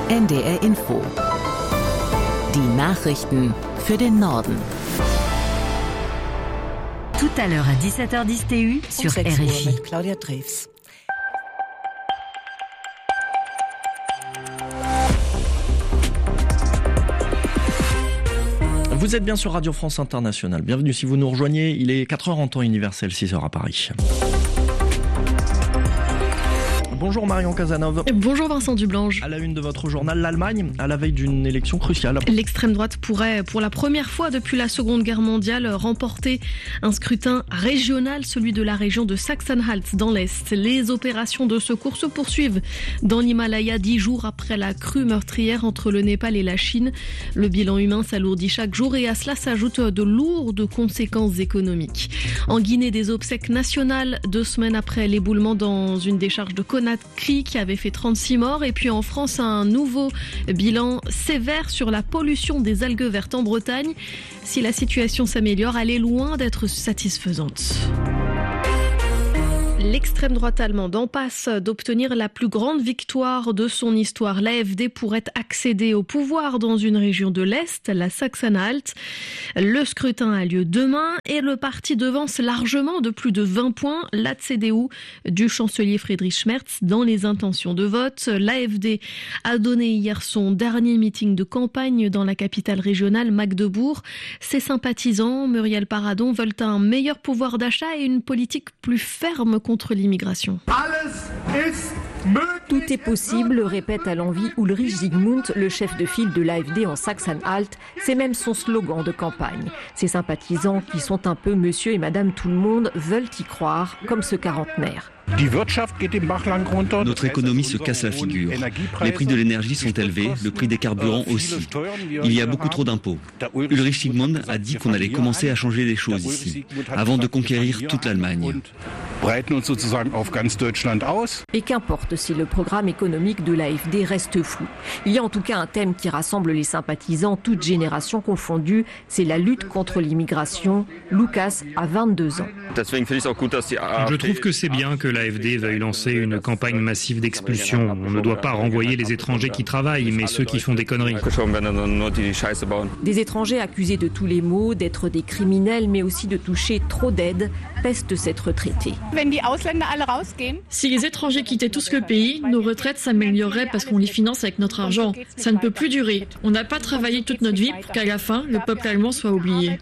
NDR Info. Die Nachrichten für den Norden. Tout à l'heure à 17h10 TU sur RFI. Mit Claudia Drews. Vous êtes bien sur Radio France Internationale. Bienvenue si vous nous rejoignez. Il est 4h en temps universel, 6h à Paris. Bonjour Marion Cazenove. Bonjour Vincent Dublange. À la une de votre journal, l'Allemagne, à la veille d'une élection cruciale. L'extrême droite pourrait, pour la première fois depuis la Seconde Guerre mondiale, remporter un scrutin régional, celui de la région de Sachsen-Anhalt dans l'Est. Les opérations de secours se poursuivent dans l'Himalaya 10 jours après la crue meurtrière entre le Népal et la Chine. Le bilan humain s'alourdit chaque jour et à cela s'ajoutent de lourdes conséquences économiques. En Guinée, des obsèques nationales 2 semaines après l'éboulement dans une décharge de Conakry qui avait fait 36 morts. Et puis en France, un nouveau bilan sévère sur la pollution des algues vertes en Bretagne. Si la situation s'améliore, elle est loin d'être satisfaisante. L'extrême droite allemande en passe d'obtenir la plus grande victoire de son histoire. L'AfD pourrait accéder au pouvoir dans une région de l'Est, la Sachsen-Anhalt. Le scrutin a lieu demain et le parti devance largement de plus de 20 points la CDU du chancelier Friedrich Merz dans les intentions de vote. L'AfD a donné hier son dernier meeting de campagne dans la capitale régionale Magdebourg. Ses sympathisants, Muriel Paradon, veulent un meilleur pouvoir d'achat et une politique plus ferme contre l'immigration. Tout est possible, répète à l'envi Ulrich Zygmunt, le chef de file de l'AfD en Sachsen-Anhalt. C'est même son slogan de campagne. Ses sympathisants, qui sont un peu monsieur et madame tout le monde, veulent y croire, comme ce quarantenaire. Notre économie se casse la figure. Les prix de l'énergie sont élevés, le prix des carburants aussi. Il y a beaucoup trop d'impôts. Ulrich Zygmunt a dit qu'on allait commencer à changer les choses ici, avant de conquérir toute l'Allemagne. Et qu'importe si le programme économique de l'AfD reste flou. Il y a en tout cas un thème qui rassemble les sympathisants, toutes générations confondues, c'est la lutte contre l'immigration. Lucas a 22 ans. Je trouve que c'est bien que l'AfD veuille lancer une campagne massive d'expulsion. On ne doit pas renvoyer les étrangers qui travaillent, mais ceux qui font des conneries. Des étrangers accusés de tous les maux, d'être des criminels, mais aussi de toucher trop d'aides, peste cette retraitée. Si les étrangers quittaient tous le pays, nos retraites s'amélioreraient parce qu'on les finance avec notre argent. Ça ne peut plus durer. On n'a pas travaillé toute notre vie pour qu'à la fin, le peuple allemand soit oublié.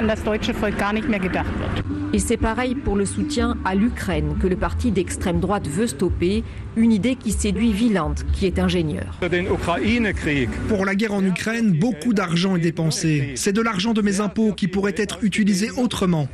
Et c'est pareil pour le soutien à l'Ukraine que le parti d'extrême droite veut stopper, une idée qui séduit Wieland, qui est ingénieur. Pour la guerre en Ukraine, beaucoup d'argent est dépensé. C'est de l'argent de mes impôts qui pourrait être utilisé autrement.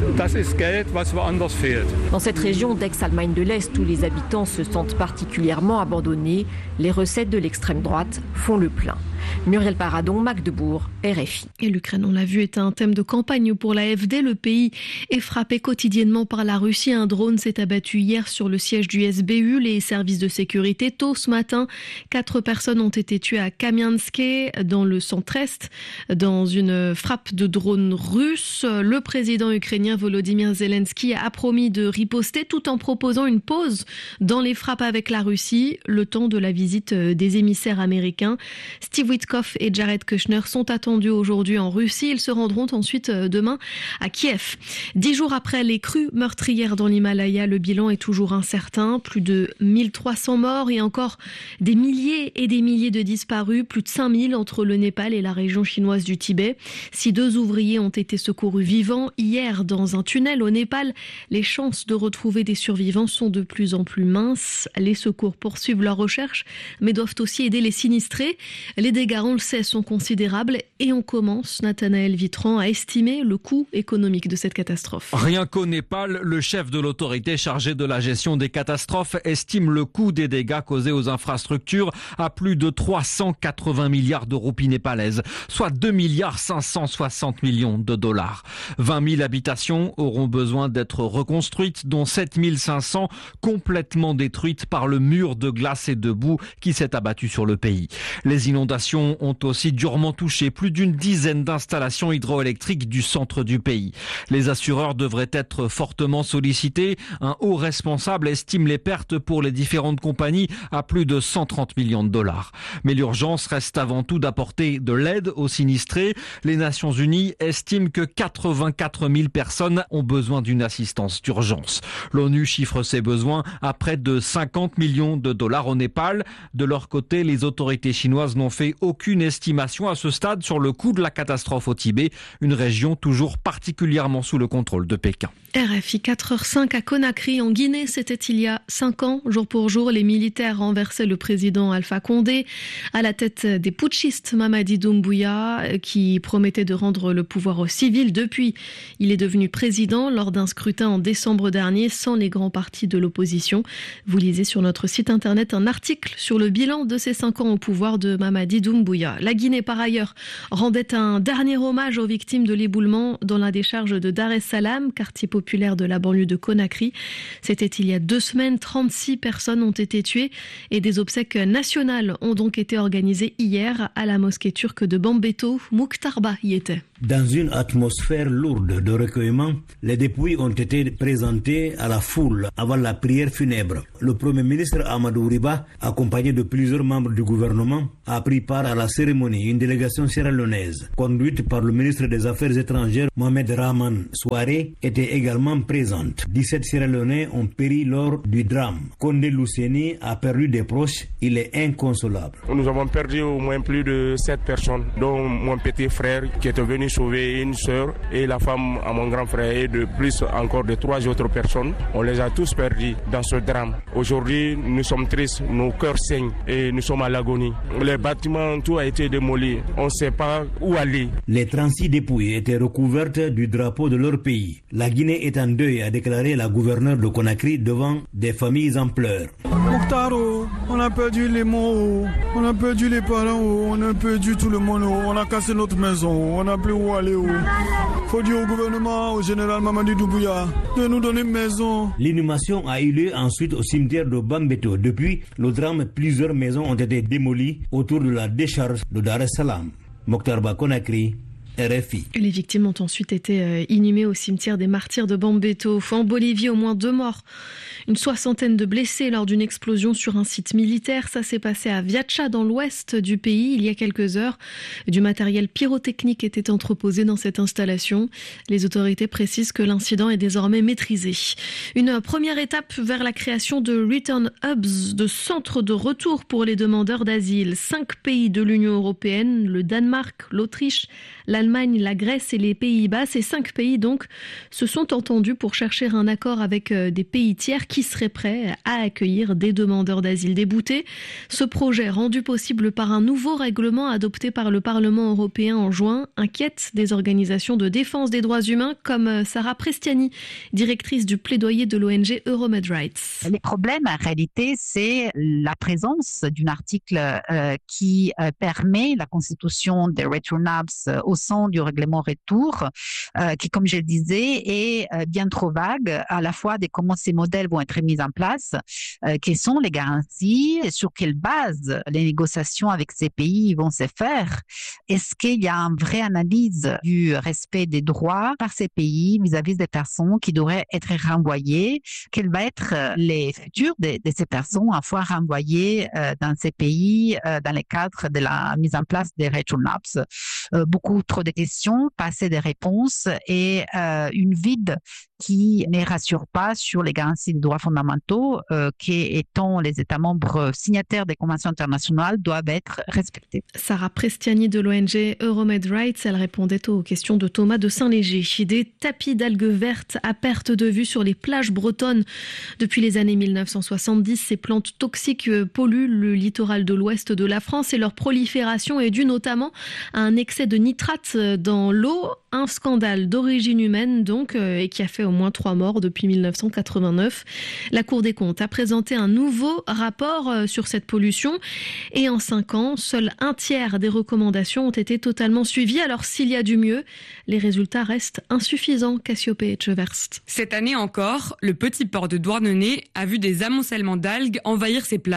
Dans cette région d'ex-Allemagne de l'Est où les habitants se sentent particulièrement abandonnés, les recettes de l'extrême droite font le plein. Muriel Paradon, Magdebourg, RFI. Et l'Ukraine, on l'a vu, est un thème de campagne pour l'AfD. Le pays est frappé quotidiennement par la Russie. Un drone s'est abattu hier sur le siège du SBU, les services de sécurité. Tôt ce matin, 4 personnes ont été tuées à Kamianske, dans le centre-est, dans une frappe de drone russe. Le président ukrainien Volodymyr Zelensky a promis de riposter tout en proposant une pause dans les frappes avec la Russie, le temps de la visite des émissaires américains. Steve Witkoff et Jared Kushner sont attendus aujourd'hui en Russie. Ils se rendront ensuite demain à Kiev. 10 jours après les crues meurtrières dans l'Himalaya, le bilan est toujours incertain. Plus de 1300 morts et encore des milliers et des milliers de disparus. Plus de 5000 entre le Népal et la région chinoise du Tibet. Si 2 ouvriers ont été secourus vivants hier dans un tunnel au Népal, les chances de retrouver des survivants sont de plus en plus minces. Les secours poursuivent leur recherche, mais doivent aussi aider les sinistrés. Les dégâts, on le sait, sont considérables et on commence, Nathanaël Vitran, à estimer le coût économique de cette catastrophe. Rien qu'au Népal, le chef de l'autorité chargée de la gestion des catastrophes estime le coût des dégâts causés aux infrastructures à plus de 380 milliards de roupies népalaises, soit 2 milliards 560 millions de dollars. 20 000 habitations auront besoin d'être reconstruites, dont 7 500 complètement détruites par le mur de glace et de boue qui s'est abattu sur le pays. Les inondations inondations ont aussi durement touché plus d'une dizaine d'installations hydroélectriques du centre du pays. Les assureurs devraient être fortement sollicités. Un haut responsable estime les pertes pour les différentes compagnies à plus de 130 millions de dollars. Mais l'urgence reste avant tout d'apporter de l'aide aux sinistrés. Les Nations Unies estiment que 84 000 personnes ont besoin d'une assistance d'urgence. L'ONU chiffre ses besoins à près de 50 millions de dollars au Népal. De leur côté, les autorités chinoises n'ont fait aucune estimation à ce stade sur le coût de la catastrophe au Tibet, une région toujours particulièrement sous le contrôle de Pékin. RFI 4h05 à Conakry, en Guinée, c'était il y a 5 ans. Jour pour jour, les militaires renversaient le président Alpha Condé à la tête des putschistes Mamadi Doumbouya qui promettait de rendre le pouvoir aux civils. Depuis, il est devenu président lors d'un scrutin en décembre dernier sans les grands partis de l'opposition. Vous lisez sur notre site internet un article sur le bilan de ces 5 ans au pouvoir de Mamadi Doumbouya. La Guinée, par ailleurs, rendait un dernier hommage aux victimes de l'éboulement dans la décharge de Dar es Salaam, quartier populaire de la banlieue de Conakry. C'était il y a 2 semaines, 36 personnes ont été tuées et des obsèques nationales ont donc été organisées hier à la mosquée turque de Bambeto. Mokhtar Ba y était. Dans une atmosphère lourde de recueillement, les dépouilles ont été présentées à la foule avant la prière funèbre. Le Premier ministre Amadou Riba, accompagné de plusieurs membres du gouvernement, a pris part à la cérémonie. Une délégation sierra-léonaise, conduite par le ministre des Affaires étrangères Mohamed Rahman Souaré, était également présente. 17 Sierra-Léonais ont péri lors du drame. Condé Luceni a perdu des proches. Il est inconsolable. Nous avons perdu au moins plus de 7 personnes, dont mon petit frère qui était venu sauver une sœur et la femme à mon grand frère et de plus encore de 3 autres personnes. On les a tous perdus dans ce drame. Aujourd'hui, nous sommes tristes, nos cœurs saignent et nous sommes à l'agonie. Les bâtiments, tout a été démoli. On ne sait pas où aller. Les 36 dépouilles étaient recouvertes du drapeau de leur pays. La Guinée est en deuil, a déclaré la gouverneure de Conakry devant des familles en pleurs. Mokhtaro, on a perdu les mots, on a perdu les parents, on a perdu tout le monde, on a cassé notre maison, on n'a plus où aller. Faut dire au gouvernement, au général Mamadi Doumbouya, de nous donner une maison. L'inhumation a eu lieu ensuite au cimetière de Bambeto. Depuis le drame, plusieurs maisons ont été démolies autour de la décharge de Dar es Salaam. Mokhtar Ba, Conakry, RFI. Les victimes ont ensuite été inhumées au cimetière des martyrs de Bambeto. En Bolivie, au moins 2 morts, une 60aine de blessés lors d'une explosion sur un site militaire. Ça s'est passé à Viacha, dans l'ouest du pays, il y a quelques heures. Du matériel pyrotechnique était entreposé dans cette installation. Les autorités précisent que l'incident est désormais maîtrisé. Une première étape vers la création de Return Hubs, de centres de retour pour les demandeurs d'asile. 5 pays de l'Union européenne, le Danemark, l'Autriche, l'Allemagne, la Grèce et les Pays-Bas. Ces 5 pays donc se sont entendus pour chercher un accord avec des pays tiers qui seraient prêts à accueillir des demandeurs d'asile déboutés. Ce projet, rendu possible par un nouveau règlement adopté par le Parlement européen en juin, inquiète des organisations de défense des droits humains comme Sarah Prestiani, directrice du plaidoyer de l'ONG Euromed Rights. Les problèmes, en réalité, c'est la présence d'un article qui permet la constitution des Return Hubs au sein du règlement retour, qui, comme je le disais, est bien trop vague, à la fois de comment ces modèles vont être mis en place, quelles sont les garanties, sur quelle base les négociations avec ces pays vont se faire. Est-ce qu'il y a une vraie analyse du respect des droits par ces pays vis-à-vis des personnes qui devraient être renvoyées? Quel va être les futurs de ces personnes à fois renvoyées dans ces pays dans le cadre de la mise en place des Return Hubs? Beaucoup trop de questions, pas assez de réponses et une vide qui ne rassure pas sur les garanties des droits fondamentaux qui, étant les États membres signataires des conventions internationales, doivent être respectés. Sarah Prestiani de l'ONG Euromed Rights, elle répondait aux questions de Thomas de Saint-Léger. Des tapis d'algues vertes à perte de vue sur les plages bretonnes. Depuis les années 1970, ces plantes toxiques polluent le littoral de l'ouest de la France et leur prolifération est due notamment à un excès de nitrates dans l'eau. Un scandale d'origine humaine donc et qui a fait au moins 3 morts depuis 1989. La Cour des comptes a présenté un nouveau rapport sur cette pollution et en 5 ans, seul 1/3 des recommandations ont été totalement suivies. Alors s'il y a du mieux, les résultats restent insuffisants. Cassiopée et Cheverst. Cette année encore, le petit port de Douarnenez a vu des amoncellements d'algues envahir ses plages.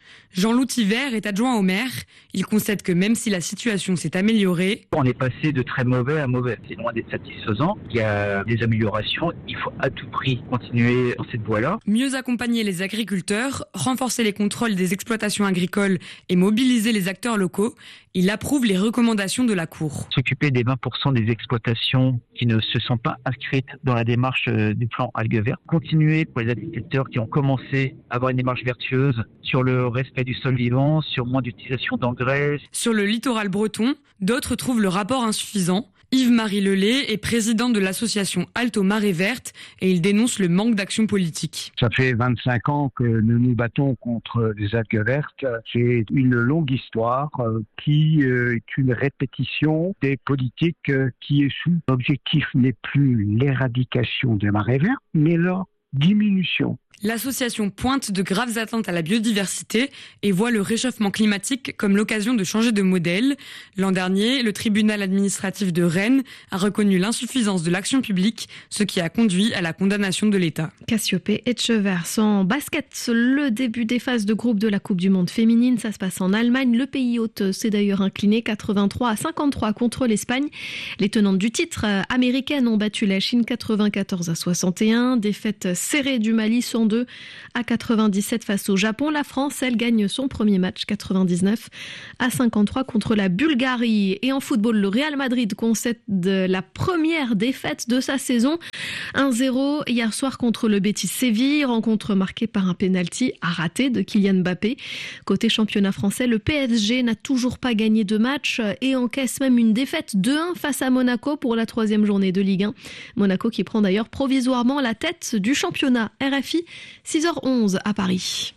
Jean-Loup Tivert est adjoint au maire. Il concède que même si la situation s'est améliorée... On est passé de très mauvais à mauvais. C'est loin d'être satisfaisant. Il y a des améliorations. Il faut à tout prix continuer dans cette voie-là. Mieux accompagner les agriculteurs, renforcer les contrôles des exploitations agricoles et mobiliser les acteurs locaux. Il approuve les recommandations de la Cour. S'occuper des 20% des exploitations qui ne se sont pas inscrites dans la démarche du plan algues vertes. Continuer pour les agriculteurs qui ont commencé à avoir une démarche vertueuse sur le respect du sol vivant, sur moins d'utilisation d'engrais. Sur le littoral breton, d'autres trouvent le rapport insuffisant. Yves-Marie Lelay est président de l'association Halte aux Marées Vertes et il dénonce le manque d'action politique. Ça fait 25 ans que nous nous battons contre les algues vertes. C'est une longue histoire qui est une répétition des politiques qui est sous. L'objectif n'est plus l'éradication des marées vertes, mais leur diminution. L'association pointe de graves atteintes à la biodiversité et voit le réchauffement climatique comme l'occasion de changer de modèle. L'an dernier, le tribunal administratif de Rennes a reconnu l'insuffisance de l'action publique, ce qui a conduit à la condamnation de l'État. Cassiopée et Chevers en basket. Le début des phases de groupe de la Coupe du Monde féminine, ça se passe en Allemagne. Le pays hôte s'est d'ailleurs incliné 83-53 contre l'Espagne. Les tenantes du titre américaines ont battu la Chine 94-61. Défaite serrée du Mali 102-97 face au Japon. La France, elle gagne son premier match 99-53 contre la Bulgarie. Et en football, le Real Madrid concède la première défaite de sa saison. 1-0 hier soir contre le Betis Séville. Rencontre marquée par un pénalty à rater de Kylian Mbappé. Côté championnat français, le PSG n'a toujours pas gagné de match et encaisse même une défaite 2-1 face à Monaco pour la 3e journée de Ligue 1. Monaco qui prend d'ailleurs provisoirement la tête du championnat. RFI, 6h11 à Paris.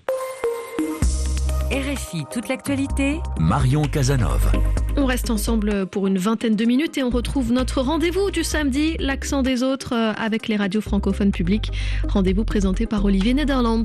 RFI, toute l'actualité. Marion Casanov. On reste ensemble pour une vingtaine de minutes et on retrouve notre rendez-vous du samedi, l'accent des autres avec les radios francophones publiques. Rendez-vous présenté par Olivier Nederland.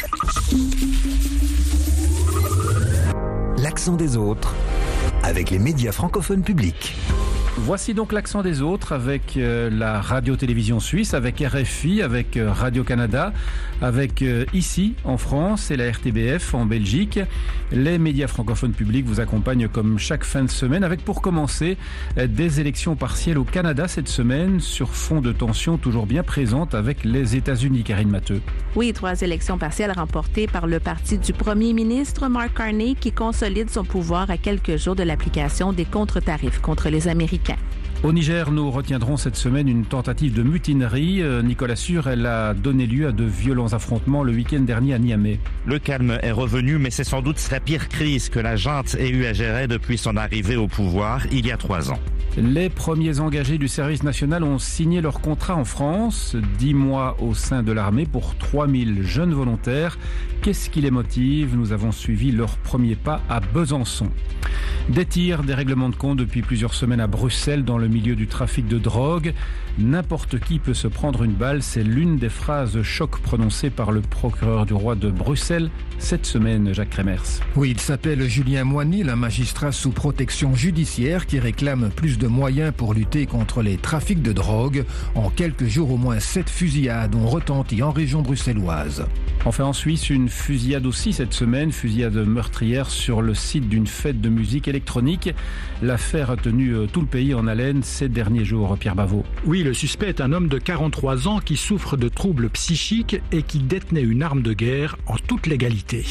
L'accent des autres avec les médias francophones publics. Voici donc l'accent des autres avec la radio-télévision suisse, avec RFI, avec Radio-Canada, avec ici en France et la RTBF en Belgique. Les médias francophones publics vous accompagnent comme chaque fin de semaine avec pour commencer des élections partielles au Canada cette semaine sur fond de tension toujours bien présente avec les États-Unis. Karine Matteux. Oui, 3 élections partielles remportées par le parti du premier ministre Mark Carney qui consolide son pouvoir à quelques jours de l'application des contre-tarifs contre les Américains. Au Niger, nous retiendrons cette semaine une tentative de mutinerie. Nicolas Sûr, elle a donné lieu à de violents affrontements le week-end dernier à Niamey. Le calme est revenu, mais c'est sans doute la pire crise que la junte ait eu à gérer depuis son arrivée au pouvoir il y a 3 ans. Les premiers engagés du service national ont signé leur contrat en France. 10 mois au sein de l'armée pour 3000 jeunes volontaires. Qu'est-ce qui les motive ? Nous avons suivi leurs premiers pas à Besançon. Des tirs, des règlements de compte depuis plusieurs semaines à Bruxelles dans le milieu du trafic de drogue. N'importe qui peut se prendre une balle, c'est l'une des phrases choc prononcées par le procureur du roi de Bruxelles cette semaine, Jacques Kremers. Oui, il s'appelle Julien Moigny, un magistrat sous protection judiciaire qui réclame plus de moyens pour lutter contre les trafics de drogue. En quelques jours, au moins 7 fusillades ont retenti en région bruxelloise. Enfin en Suisse, une fusillade aussi cette semaine, fusillade meurtrière sur le site d'une fête de musique électronique. L'affaire a tenu tout le pays en haleine ces derniers jours, Pierre Bavot. Oui, le suspect est un homme de 43 ans qui souffre de troubles psychiques et qui détenait une arme de guerre en toute légalité.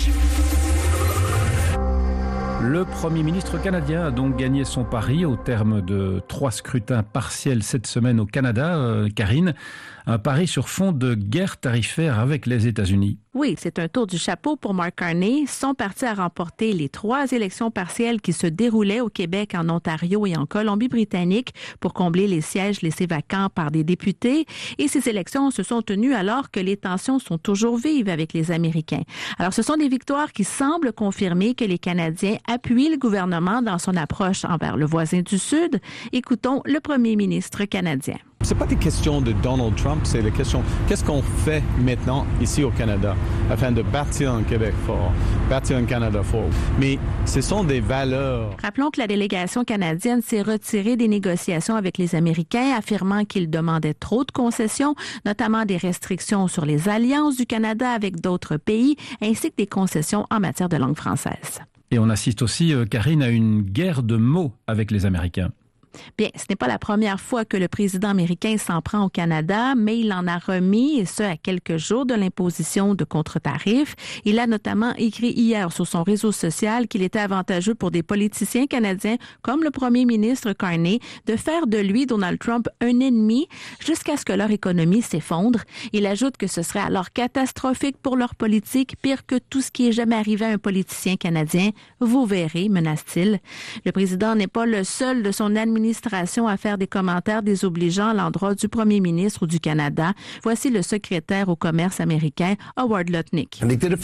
Le Premier ministre canadien a donc gagné son pari au terme de 3 scrutins partiels cette semaine au Canada. Karine, un pari sur fond de guerre tarifaire avec les États-Unis. Oui, c'est un tour du chapeau pour Mark Carney. Son parti a remporté les 3 élections partielles qui se déroulaient au Québec, en Ontario et en Colombie-Britannique pour combler les sièges laissés vacants par des députés. Et ces élections se sont tenues alors que les tensions sont toujours vives avec les Américains. Alors, ce sont des victoires qui semblent confirmer que les Canadiens appuie le gouvernement dans son approche envers le voisin du Sud. Écoutons le premier ministre canadien. Ce n'est pas des questions de Donald Trump, c'est la question qu'est-ce qu'on fait maintenant ici au Canada afin de bâtir un Québec fort, bâtir un Canada fort. Mais ce sont des valeurs. Rappelons que la délégation canadienne s'est retirée des négociations avec les Américains, affirmant qu'ils demandaient trop de concessions, notamment des restrictions sur les alliances du Canada avec d'autres pays, ainsi que des concessions en matière de langue française. Et on assiste aussi, Karine, à une guerre de mots avec les Américains. Bien, ce n'est pas la première fois que le président américain s'en prend au Canada, mais il en a remis, et ce, à quelques jours de l'imposition de contre-tarifs. Il a notamment écrit hier sur son réseau social qu'il était avantageux pour des politiciens canadiens, comme le premier ministre Carney, de faire de lui, Donald Trump, un ennemi jusqu'à ce que leur économie s'effondre. Il ajoute que ce serait alors catastrophique pour leur politique, pire que tout ce qui est jamais arrivé à un politicien canadien. Vous verrez, menace-t-il. Le président n'est pas le seul de son administration à faire des commentaires désobligeants à l'endroit du premier ministre ou du Canada. Voici le secrétaire au commerce américain, Howard Lutnick.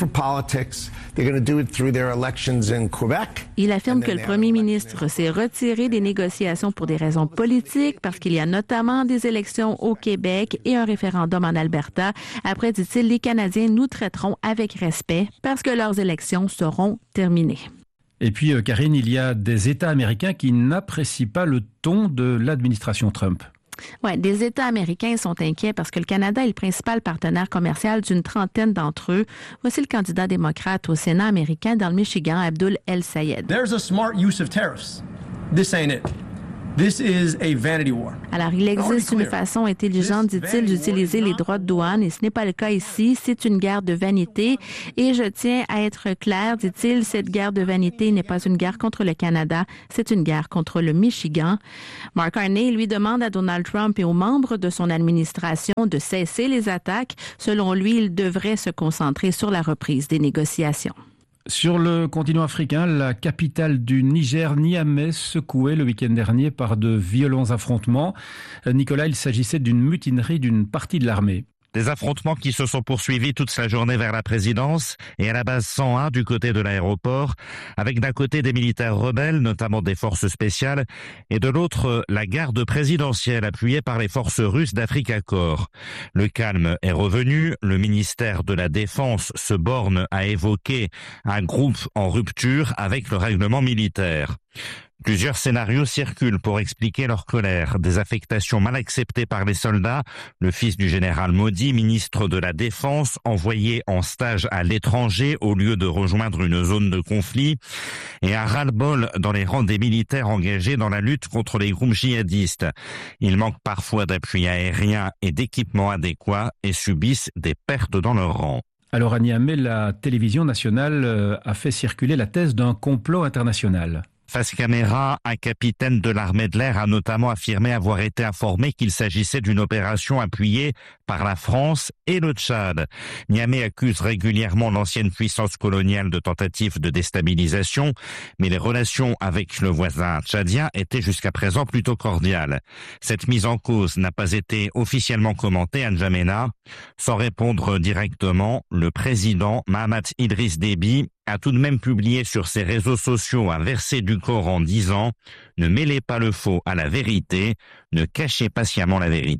Il affirme que le premier ministre s'est retiré des négociations pour des raisons politiques parce qu'il y a notamment des élections au Québec et un référendum en Alberta. Après, dit-il, les Canadiens nous traiteront avec respect parce que leurs élections seront terminées. Et puis, Karine, il y a des États américains qui n'apprécient pas le ton de l'administration Trump. Oui, des États américains sont inquiets parce que le Canada est le principal partenaire commercial d'une trentaine d'entre eux. Voici le candidat démocrate au Sénat américain dans le Michigan, Abdul El-Sayed. There's a smart use of tariffs. This ain't it. This is a vanity war. Alors, il existe une façon intelligente, dit-il, d'utiliser les droits de douane et ce n'est pas le cas ici. C'est une guerre de vanité et je tiens à être clair, dit-il, cette guerre de vanité n'est pas une guerre contre le Canada, c'est une guerre contre le Michigan. Mark Carney, lui, demande à Donald Trump et aux membres de son administration de cesser les attaques. Selon lui, il devrait se concentrer sur la reprise des négociations. Sur le continent africain, la capitale du Niger, Niamey, secouée le week-end dernier par de violents affrontements. Nicolas, il s'agissait d'une mutinerie d'une partie de l'armée. Des affrontements qui se sont poursuivis toute la journée vers la présidence et à la base 101 du côté de l'aéroport, avec d'un côté des militaires rebelles, notamment des forces spéciales, et de l'autre la garde présidentielle appuyée par les forces russes d'Africa Corps. Le calme est revenu, le ministère de la Défense se borne à évoquer un groupe en rupture avec le règlement militaire. Plusieurs scénarios circulent pour expliquer leur colère. Des affectations mal acceptées par les soldats, le fils du général Modi, ministre de la Défense, envoyé en stage à l'étranger au lieu de rejoindre une zone de conflit, et un ras-le-bol dans les rangs des militaires engagés dans la lutte contre les groupes djihadistes. Ils manquent parfois d'appui aérien et d'équipements adéquats et subissent des pertes dans leur rang. Alors à Niamey, la télévision nationale a fait circuler la thèse d'un complot international. Face caméra, un capitaine de l'armée de l'air a notamment affirmé avoir été informé qu'il s'agissait d'une opération appuyée par la France et le Tchad. Niamey accuse régulièrement l'ancienne puissance coloniale de tentatives de déstabilisation, mais les relations avec le voisin tchadien étaient jusqu'à présent plutôt cordiales. Cette mise en cause n'a pas été officiellement commentée à N'Djamena. Sans répondre directement, le président Mahamat Idriss Déby a tout de même publié sur ses réseaux sociaux un verset du Coran disant « Ne mêlez pas le faux à la vérité, ne cachez pas sciemment la vérité ».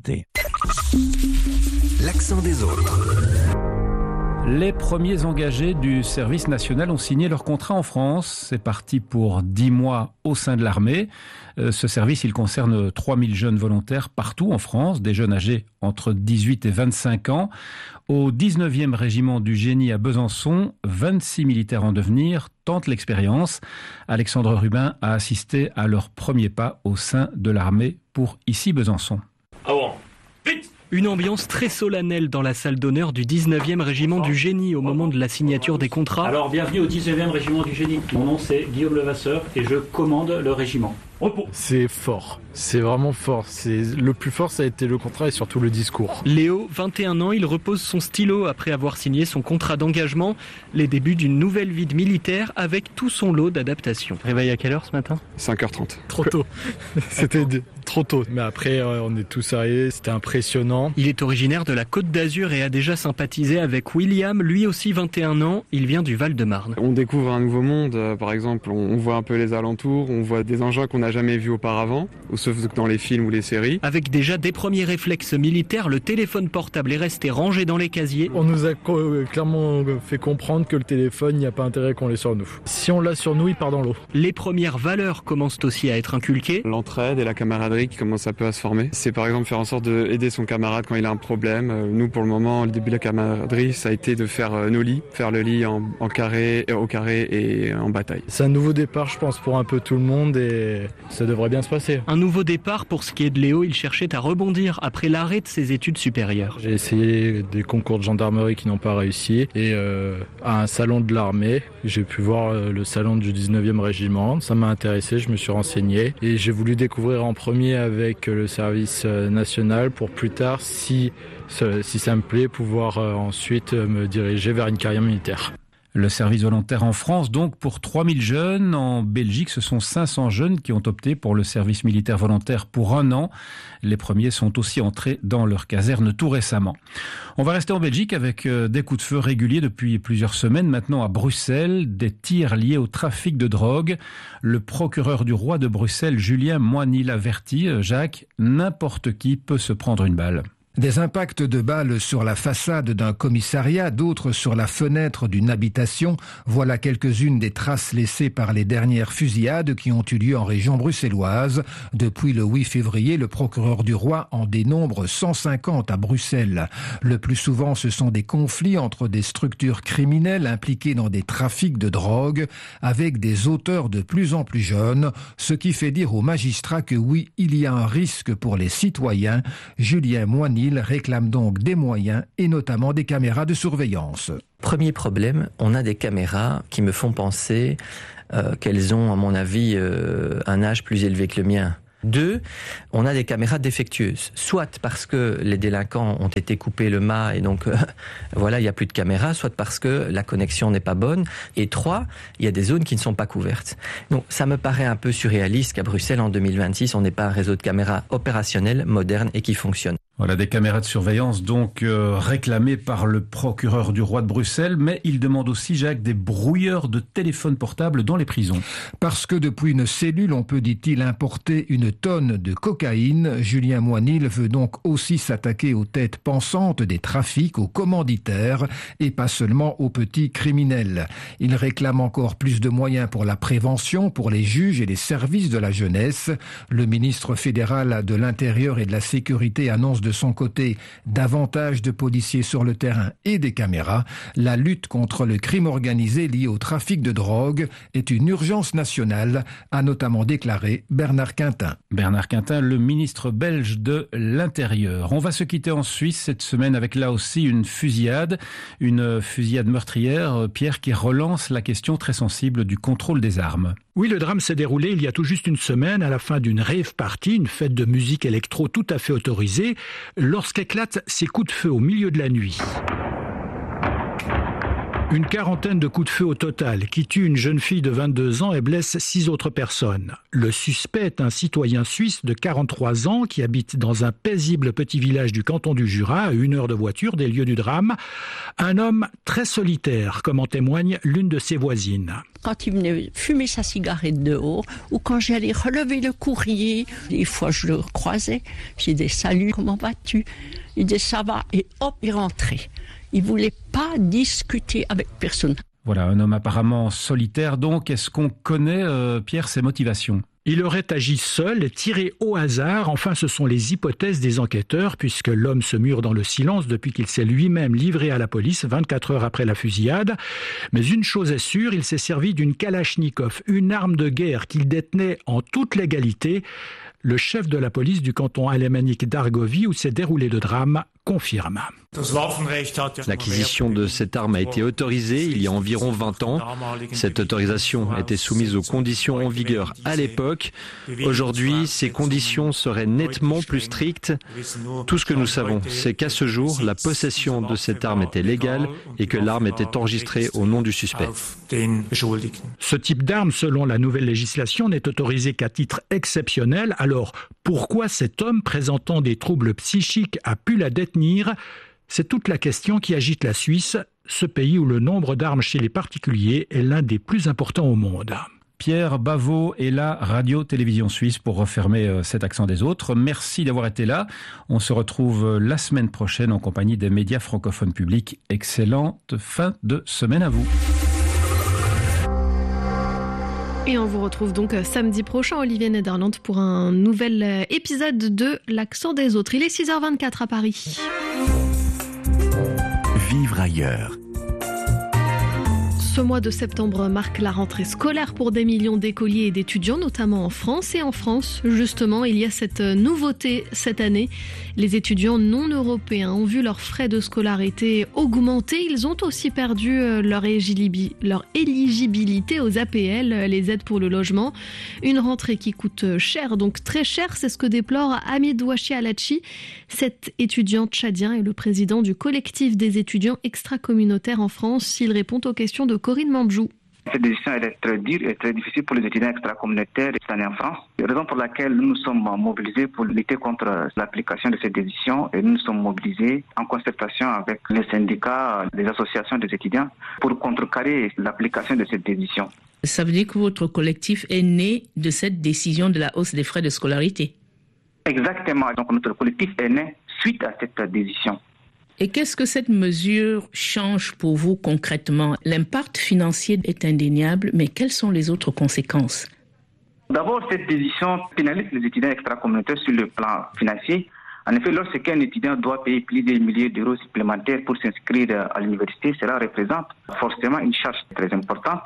L'accent des autres. Les premiers engagés du service national ont signé leur contrat en France. C'est parti pour 10 mois au sein de l'armée. Ce service, il concerne 3000 jeunes volontaires partout en France, des jeunes âgés entre 18 et 25 ans. Au 19e régiment du Génie à Besançon, 26 militaires en devenir tentent l'expérience. Alexandre Rubin a assisté à leur premier pas au sein de l'armée pour ici Besançon. Une ambiance très solennelle dans la salle d'honneur du 19e régiment du Génie au moment de la signature des contrats. Alors, bienvenue au 19e régiment du Génie. Mon nom c'est Guillaume Levasseur et je commande le régiment. Repos. C'est fort, c'est vraiment fort. Le plus fort, ça a été le contrat et surtout le discours. Léo, 21 ans, il repose son stylo après avoir signé son contrat d'engagement. Les débuts d'une nouvelle vie de militaire avec tout son lot d'adaptations. Réveil à quelle heure ce matin ? 5h30. Trop tôt. C'était trop tôt. Mais après, on est tous arrivés, c'était impressionnant. Il est originaire de la Côte d'Azur et a déjà sympathisé avec William, lui aussi 21 ans. Il vient du Val-de-Marne. On découvre un nouveau monde, par exemple, on voit un peu les alentours, on voit des engins qu'on n'a jamais vus auparavant, sauf dans les films ou les séries. Avec déjà des premiers réflexes militaires, le téléphone portable est resté rangé dans les casiers. On nous a clairement fait comprendre que le téléphone, il n'y a pas intérêt qu'on l'ait sur nous. Si on l'a sur nous, il part dans l'eau. Les premières valeurs commencent aussi à être inculquées. L'entraide et la camaraderie qui commencent un peu à se former. C'est par exemple faire en sorte d'aider son camarade quand il a un problème. Nous, pour le moment, le début de la camaraderie, ça a été de faire nos lits, faire le lit au carré et en bataille. C'est un nouveau départ, je pense, pour un peu tout le monde et ça devrait bien se passer. Un nouveau départ pour ce qui est de Léo, il cherchait à rebondir après l'arrêt de ses études supérieures. J'ai essayé des concours de gendarmerie qui n'ont pas réussi et à un salon de l'armée, j'ai pu voir le salon du 19e régiment. Ça m'a intéressé, je me suis renseigné et j'ai voulu découvrir en premier avec le service national pour plus tard, si ça me plaît, pouvoir ensuite me diriger vers une carrière militaire. Le service volontaire en France, donc, pour 3000 jeunes. En Belgique, ce sont 500 jeunes qui ont opté pour le service militaire volontaire pour 1 an. Les premiers sont aussi entrés dans leur caserne tout récemment. On va rester en Belgique avec des coups de feu réguliers depuis plusieurs semaines maintenant à Bruxelles, des tirs liés au trafic de drogue. Le procureur du roi de Bruxelles, Julien Moigny, l'avertit, Jacques, n'importe qui peut se prendre une balle. Des impacts de balles sur la façade d'un commissariat, d'autres sur la fenêtre d'une habitation. Voilà quelques-unes des traces laissées par les dernières fusillades qui ont eu lieu en région bruxelloise. Depuis le 8 février, le procureur du roi en dénombre 150 à Bruxelles. Le plus souvent, ce sont des conflits entre des structures criminelles impliquées dans des trafics de drogue, avec des auteurs de plus en plus jeunes, ce qui fait dire aux magistrats que oui, il y a un risque pour les citoyens. Julien Moigny réclame donc des moyens et notamment des caméras de surveillance. Premier problème, on a des caméras qui me font penser qu'elles ont, à mon avis, un âge plus élevé que le mien. 2, on a des caméras défectueuses, soit parce que les délinquants ont été coupés le mât et donc voilà, il n'y a plus de caméras, soit parce que la connexion n'est pas bonne. Et 3, il y a des zones qui ne sont pas couvertes. Donc ça me paraît un peu surréaliste qu'à Bruxelles en 2026, on n'ait pas un réseau de caméras opérationnel, moderne et qui fonctionne. Voilà, des caméras de surveillance donc réclamées par le procureur du roi de Bruxelles, mais il demande aussi, Jacques, des brouilleurs de téléphones portables dans les prisons. Parce que depuis une cellule, on peut, dit-il, importer 1 tonne de cocaïne. Julien Moigny veut donc aussi s'attaquer aux têtes pensantes des trafics, aux commanditaires et pas seulement aux petits criminels. Il réclame encore plus de moyens pour la prévention, pour les juges et les services de la jeunesse. Le ministre fédéral de l'Intérieur et de la Sécurité annonce de son côté davantage de policiers sur le terrain et des caméras. La lutte contre le crime organisé lié au trafic de drogue est une urgence nationale, a notamment déclaré Bernard Quintin. Bernard Quintin, le ministre belge de l'Intérieur. On va se quitter en Suisse cette semaine avec là aussi une fusillade meurtrière, Pierre, qui relance la question très sensible du contrôle des armes. Oui, le drame s'est déroulé il y a tout juste une semaine à la fin d'une rave party, une fête de musique électro tout à fait autorisée, lorsqu'éclatent ces coups de feu au milieu de la nuit. Une quarantaine de coups de feu au total qui tuent une jeune fille de 22 ans et blesse 6 autres personnes. Le suspect est un citoyen suisse de 43 ans qui habite dans un paisible petit village du canton du Jura, à 1 heure de voiture des lieux du drame. Un homme très solitaire, comme en témoigne l'une de ses voisines. Quand il venait fumer sa cigarette dehors, ou quand j'allais relever le courrier, des fois je le croisais, j'ai dit « Salut, comment vas-tu ?» Il dit « Ça va » et hop, il rentrait. Il ne voulait pas discuter avec personne. Voilà, un homme apparemment solitaire donc. Est-ce qu'on connaît, Pierre, ses motivations ? Il aurait agi seul, tiré au hasard. Enfin, ce sont les hypothèses des enquêteurs, puisque l'homme se mure dans le silence depuis qu'il s'est lui-même livré à la police 24 heures après la fusillade. Mais une chose est sûre, il s'est servi d'une Kalachnikov, une arme de guerre qu'il détenait en toute légalité. Le chef de la police du canton alémanique d'Argovie, où s'est déroulé le drame, confirme. L'acquisition de cette arme a été autorisée il y a environ 20 ans. Cette autorisation était soumise aux conditions en vigueur à l'époque. Aujourd'hui, ces conditions seraient nettement plus strictes. Tout ce que nous savons, c'est qu'à ce jour, la possession de cette arme était légale et que l'arme était enregistrée au nom du suspect. Ce type d'arme, selon la nouvelle législation, n'est autorisé qu'à titre exceptionnel, alors Alors, pourquoi cet homme présentant des troubles psychiques a pu la détenir ? C'est toute la question qui agite la Suisse, ce pays où le nombre d'armes chez les particuliers est l'un des plus importants au monde. Pierre Bavot et la Radio-Télévision Suisse pour refermer cet accent des autres. Merci d'avoir été là. On se retrouve la semaine prochaine en compagnie des médias francophones publics. Excellente fin de semaine à vous. Et on vous retrouve donc samedi prochain, Olivier Nederland, pour un nouvel épisode de L'accent des autres. Il est 6h24 à Paris. Vivre ailleurs. Ce mois de septembre marque la rentrée scolaire pour des millions d'écoliers et d'étudiants, notamment en France. Et en France, justement, il y a cette nouveauté cette année. Les étudiants non européens ont vu leurs frais de scolarité augmenter. Ils ont aussi perdu leur éligibilité aux APL, les aides pour le logement. Une rentrée qui coûte cher, donc très cher. C'est ce que déplore Hamid Ouachi Alachi. Cet étudiant tchadien est le président du collectif des étudiants extracommunautaires en France. Il répond aux questions de Corinne Mandjou. Cette décision elle est très dure et très difficile pour les étudiants extracommunautaires cette année en France. Raison pour laquelle nous nous sommes mobilisés pour lutter contre l'application de cette décision et nous nous sommes mobilisés en concertation avec les syndicats, les associations des étudiants pour contrecarrer l'application de cette décision. Ça veut dire que votre collectif est né de cette décision de la hausse des frais de scolarité? Exactement. Donc notre collectif est né suite à cette décision. Et qu'est-ce que cette mesure change pour vous concrètement? L'impact financier est indéniable, mais quelles sont les autres conséquences? D'abord, cette décision pénalise les étudiants extracommunautaires sur le plan financier. En effet, lorsqu'un étudiant doit payer plus de milliers d'euros supplémentaires pour s'inscrire à l'université, cela représente forcément une charge très importante.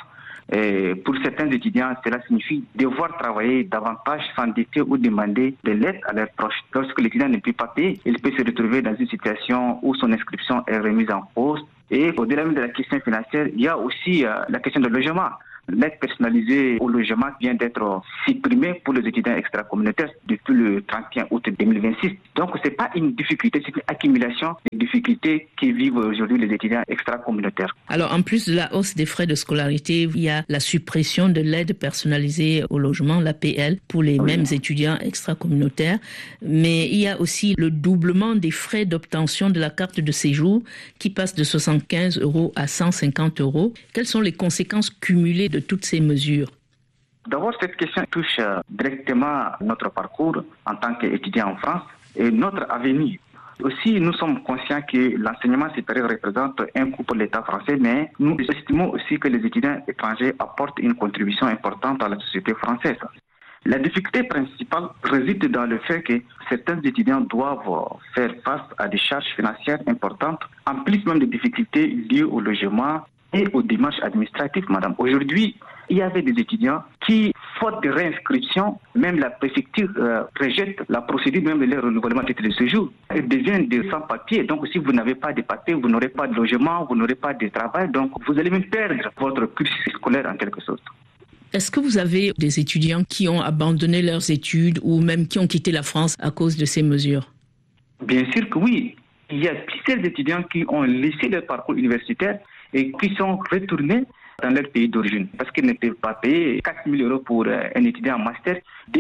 Et pour certains étudiants, cela signifie devoir travailler davantage, s'endetter ou demander de l'aide à leurs proches. Lorsque l'étudiant ne peut pas payer, il peut se retrouver dans une situation où son inscription est remise en cause. Et au-delà même de la question financière, il y a aussi la question de logement. L'aide personnalisée au logement vient d'être supprimée pour les étudiants extracommunautaires depuis le 31 août 2026. Donc, ce n'est pas une difficulté, c'est une accumulation des difficultés qui vivent aujourd'hui les étudiants extracommunautaires. Alors, en plus de la hausse des frais de scolarité, il y a la suppression de l'aide personnalisée au logement, l'APL, pour les mêmes étudiants extracommunautaires. Mais il y a aussi le doublement des frais d'obtention de la carte de séjour qui passe de 75 € à 150 €. Quelles sont les conséquences cumulées de toutes ces mesures? D'abord, cette question touche directement notre parcours en tant qu'étudiant en France et notre avenir. Aussi, nous sommes conscients que l'enseignement supérieur représente un coût pour l'État français, mais nous estimons aussi que les étudiants étrangers apportent une contribution importante à la société française. La difficulté principale réside dans le fait que certains étudiants doivent faire face à des charges financières importantes, en plus même des difficultés liées au logement et aux démarches administratives, madame. Aujourd'hui, il y avait des étudiants qui, faute de réinscription, même la préfecture rejette la procédure même de leur renouvellement de titre de séjour. Ils deviennent des sans-papiers. Donc, si vous n'avez pas de papiers, vous n'aurez pas de logement, vous n'aurez pas de travail. Donc, vous allez même perdre votre cursus scolaire en quelque sorte. Est-ce que vous avez des étudiants qui ont abandonné leurs études ou même qui ont quitté la France à cause de ces mesures? Bien sûr que oui. Il y a plusieurs étudiants qui ont laissé leur parcours universitaire et qui sont retournés dans leur pays d'origine parce qu'ils ne peuvent pas payer 4 000 € pour un étudiant en master, 2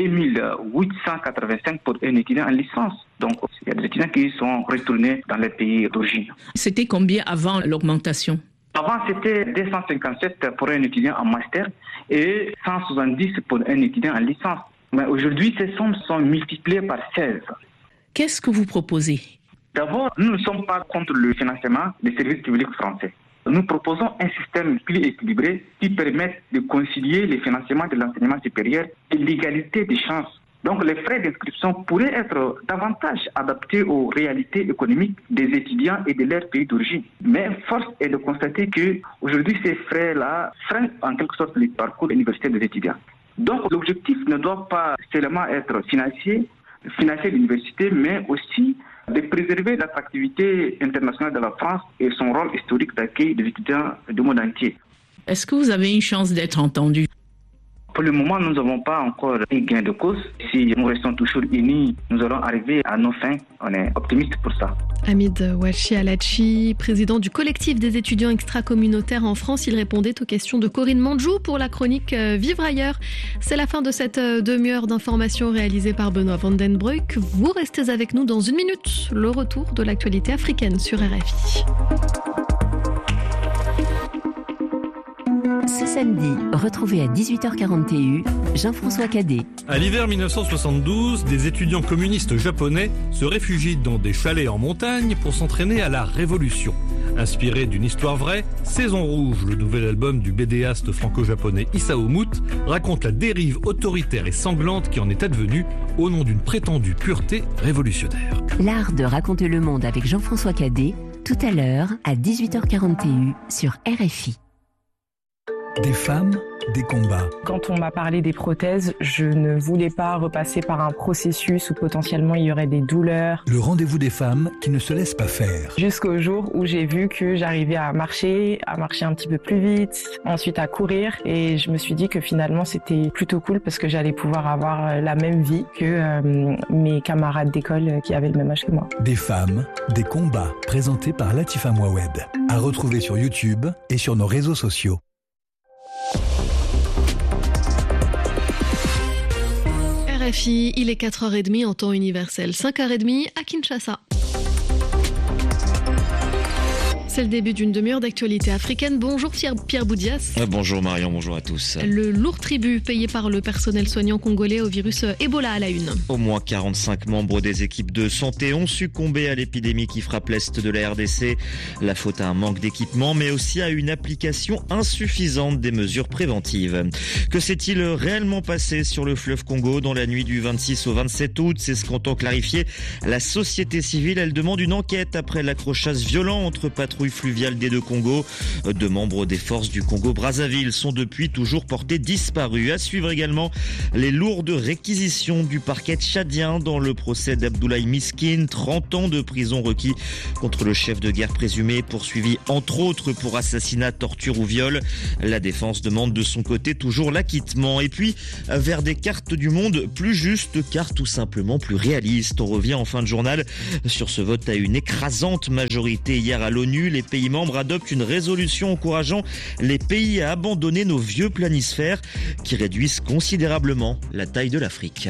885 pour un étudiant en licence. Donc, il y a des étudiants qui sont retournés dans leur pays d'origine. C'était combien avant l'augmentation? Avant, c'était 257 pour un étudiant en master et 170 pour un étudiant en licence. Mais aujourd'hui, ces sommes sont multipliées par 16. Qu'est-ce que vous proposez? D'abord, nous ne sommes pas contre le financement des services publics français. Nous proposons un système plus équilibré qui permette de concilier le financement de l'enseignement supérieur et l'égalité des chances. Donc les frais d'inscription pourraient être davantage adaptés aux réalités économiques des étudiants et de leur pays d'origine. Mais force est de constater qu'aujourd'hui, ces frais-là freinent en quelque sorte le parcours universitaire des étudiants. Donc l'objectif ne doit pas seulement être financer l'université, mais aussi de préserver l'attractivité internationale de la France et son rôle historique d'accueil des étudiants du monde entier. Est-ce que vous avez une chance d'être entendu? Pour le moment, nous n'avons pas encore un gain de cause. Si nous restons toujours unis, nous allons arriver à nos fins. On est optimiste pour ça. Hamid Ouachi Alachi, président du collectif des étudiants extracommunautaires en France, il répondait aux questions de Corinne Mandjou pour la chronique Vivre ailleurs. C'est la fin de cette demi-heure d'information réalisée par Benoît Vandenbroek. Vous restez avec nous dans une minute. Le retour de l'actualité africaine sur RFI. Ce samedi, retrouvez à 18h40 TU Jean-François Cadet. À l'hiver 1972, des étudiants communistes japonais se réfugient dans des chalets en montagne pour s'entraîner à la révolution. Inspiré d'une histoire vraie, Saison Rouge, le nouvel album du bédéaste franco-japonais Isao Mout, raconte la dérive autoritaire et sanglante qui en est advenue au nom d'une prétendue pureté révolutionnaire. L'art de raconter le monde avec Jean-François Cadet, tout à l'heure à 18h40 TU sur RFI. Des femmes, des combats. Quand on m'a parlé des prothèses, je ne voulais pas repasser par un processus où potentiellement il y aurait des douleurs. Le rendez-vous des femmes qui ne se laissent pas faire. Jusqu'au jour où j'ai vu que j'arrivais à marcher un petit peu plus vite, ensuite à courir, et je me suis dit que finalement c'était plutôt cool parce que j'allais pouvoir avoir la même vie que mes camarades d'école qui avaient le même âge que moi. Des femmes, des combats, présentés par Latifa Mouawed. À retrouver sur YouTube et sur nos réseaux sociaux. RFI, il est 4h30 en temps universel, 5h30 à Kinshasa. C'est le début d'une demi-heure d'actualité africaine. Bonjour Pierre Boudias. Bonjour Marion, bonjour à tous. Le lourd tribut payé par le personnel soignant congolais au virus Ebola à la une. Au moins 45 membres des équipes de santé ont succombé à l'épidémie qui frappe l'est de la RDC. La faute à un manque d'équipement, mais aussi à une application insuffisante des mesures préventives. Que s'est-il réellement passé sur le fleuve Congo dans la nuit du 26 au 27 août? C'est ce qu'entend clarifier la société civile. Elle demande une enquête après l'accrochage violent entre patrouilles fluviales des deux Congos. Deux membres des forces du Congo-Brazzaville sont depuis toujours portés disparus. À suivre également les lourdes réquisitions du parquet tchadien dans le procès d'Abdoulaye Miskin. 30 ans de prison requis contre le chef de guerre présumé, poursuivi entre autres pour assassinat, torture ou viol. La défense demande de son côté toujours l'acquittement. Et puis vers des cartes du monde plus justes, car tout simplement plus réalistes. On revient en fin de journal sur ce vote à une écrasante majorité hier à l'ONU. Les pays membres adoptent une résolution encourageant les pays à abandonner nos vieux planisphères qui réduisent considérablement la taille de l'Afrique.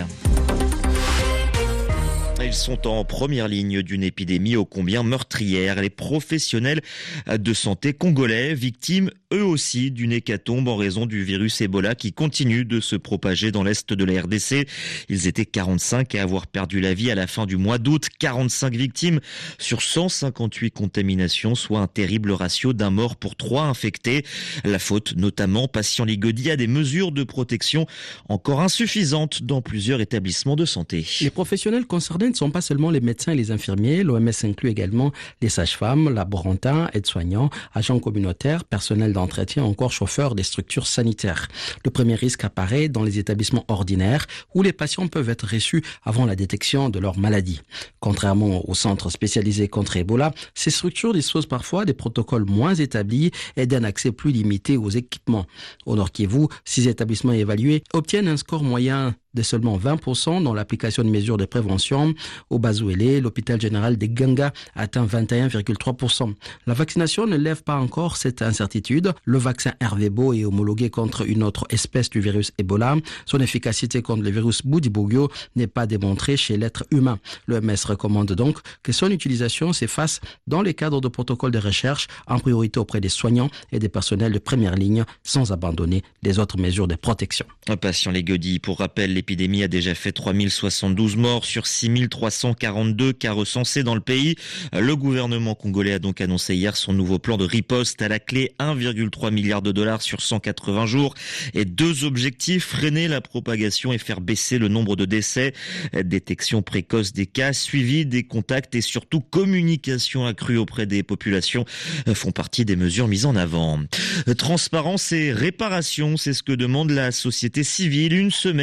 Ils sont en première ligne d'une épidémie ô combien meurtrière. Les professionnels de santé congolais, victimes eux aussi d'une hécatombe en raison du virus Ebola qui continue de se propager dans l'est de la RDC. Ils étaient 45 à avoir perdu la vie à la fin du mois d'août. 45 victimes sur 158 contaminations, soit un terrible ratio d'un mort pour 3 infectés. La faute notamment, patient Ligodi, à des mesures de protection encore insuffisantes dans plusieurs établissements de santé. Les professionnels concernés ne sont pas seulement les médecins et les infirmiers. L'OMS inclut également les sages-femmes, laborantins, aides-soignants, agents communautaires, personnel d'entretien, encore chauffeurs des structures sanitaires. Le premier risque apparaît dans les établissements ordinaires où les patients peuvent être reçus avant la détection de leur maladie. Contrairement aux centres spécialisés contre Ebola, ces structures disposent parfois des protocoles moins établis et d'un accès plus limité aux équipements. Au Nord Kivu, 6 établissements évalués obtiennent un score moyen de seulement 20% dans l'application de mesures de prévention. Au Bazouélé, l'hôpital général des Ganga atteint 21,3%. La vaccination ne lève pas encore cette incertitude. Le vaccin RVBO est homologué contre une autre espèce du virus Ebola. Son efficacité contre le virus Bundibugyo n'est pas démontrée chez l'être humain. L'OMS recommande donc que son utilisation s'efface dans les cadres de protocoles de recherche, en priorité auprès des soignants et des personnels de première ligne, sans abandonner les autres mesures de protection. Un patient Ligodi, pour rappel, l'épidémie a déjà fait 3072 morts sur 6342 cas recensés dans le pays. Le gouvernement congolais a donc annoncé hier son nouveau plan de riposte. À la clé, 1,3 milliard de dollars sur 180 jours et 2 objectifs: freiner la propagation et faire baisser le nombre de décès. Détection précoce des cas, suivi des contacts et surtout communication accrue auprès des populations font partie des mesures mises en avant. Transparence et réparation, c'est ce que demande la société civile une semaine après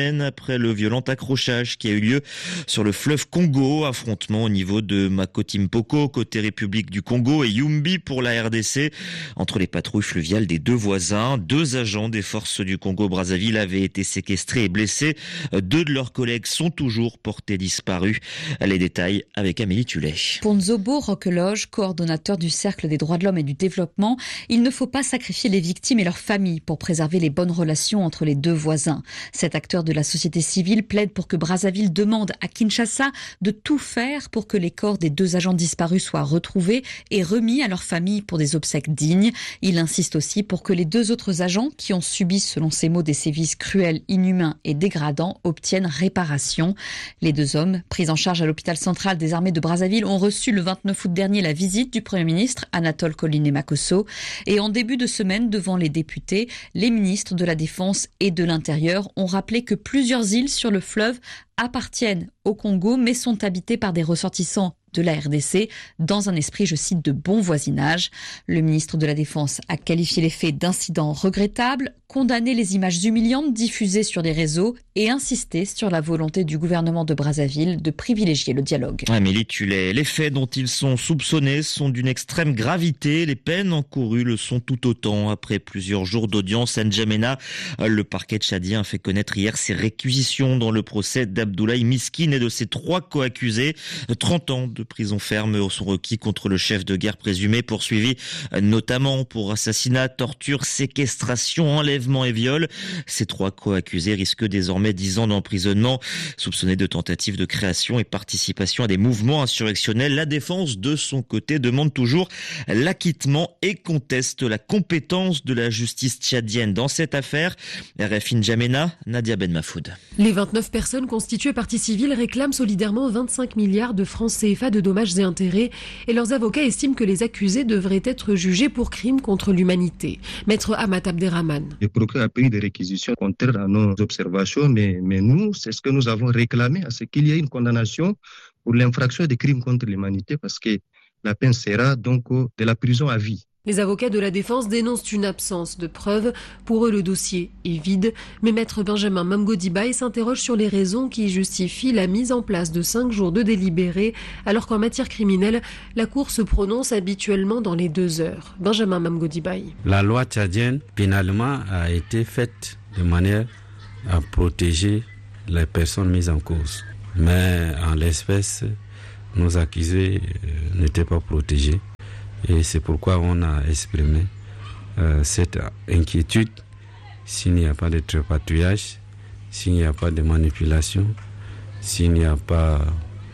après le violent accrochage qui a eu lieu sur le fleuve Congo. Affrontement au niveau de Makoti-Mpoko, côté République du Congo, et Yumbi pour la RDC, entre les patrouilles fluviales des deux voisins. 2 agents des forces du Congo-Brazzaville avaient été séquestrés et blessés. 2 de leurs collègues sont toujours portés disparus. Les détails avec Amélie Tullet. Pour Nzobo Roqueloge, coordonnateur du Cercle des droits de l'homme et du développement, il ne faut pas sacrifier les victimes et leurs familles pour préserver les bonnes relations entre les deux voisins. Cet acteur de la société civile plaide pour que Brazzaville demande à Kinshasa de tout faire pour que les corps des 2 agents disparus soient retrouvés et remis à leurs familles pour des obsèques dignes. Il insiste aussi pour que les 2 autres agents qui ont subi, selon ses mots, des sévices cruels, inhumains et dégradants obtiennent réparation. Les 2 hommes, pris en charge à l'hôpital central des armées de Brazzaville, ont reçu le 29 août dernier la visite du Premier ministre Anatole Koliné-Makosso. Et en début de semaine, devant les députés, les ministres de la Défense et de l'Intérieur ont rappelé que plusieurs îles sur le fleuve appartiennent au Congo mais sont habitées par des ressortissants de la RDC dans un esprit, je cite, de bon voisinage. Le ministre de la Défense a qualifié les faits d'incidents regrettables, condamné les images humiliantes diffusées sur les réseaux et insisté sur la volonté du gouvernement de Brazzaville de privilégier le dialogue. Amélie Tullet, les faits dont ils sont soupçonnés sont d'une extrême gravité. Les peines encourues le sont tout autant. Après plusieurs jours d'audience à N'Djamena, le parquet tchadien a fait connaître hier ses réquisitions dans le procès d'Abdoulaye Miskine et de ses 3 co-accusés. 30 ans de prison ferme sont requis contre le chef de guerre présumé, poursuivi notamment pour assassinat, torture, séquestration, enlèvement et viol. Ces 3 co-accusés risquent désormais 10 ans d'emprisonnement, soupçonnés de tentative de création et participation à des mouvements insurrectionnels. La défense, de son côté, demande toujours l'acquittement et conteste la compétence de la justice tchadienne dans cette affaire. RFI N'Djamena, Nadia Ben Mafoud. Les 29 personnes constituées partie civile réclament solidairement 25 milliards de francs CFA de dommages et intérêts et leurs avocats estiment que les accusés devraient être jugés pour crimes contre l'humanité. Maître Ahmad Abderrahman. Le procureur a pris des réquisitions contraires à nos observations, mais nous, c'est ce que nous avons réclamé, à ce qu'il y ait une condamnation pour l'infraction des crimes contre l'humanité, parce que la peine sera donc de la prison à vie. Les avocats de la défense dénoncent une absence de preuves. Pour eux, le dossier est vide. Mais maître Benjamin Mamgodibaye s'interroge sur les raisons qui justifient la mise en place de 5 jours de délibéré, alors qu'en matière criminelle, la Cour se prononce habituellement dans les 2 heures. Benjamin Mamgodibaye. La loi tchadienne, pénalement, a été faite de manière à protéger les personnes mises en cause. Mais en l'espèce, nos accusés n'étaient pas protégés. Et c'est pourquoi on a exprimé cette inquiétude. S'il n'y a pas de trépatouillage, s'il n'y a pas de manipulation, s'il n'y a pas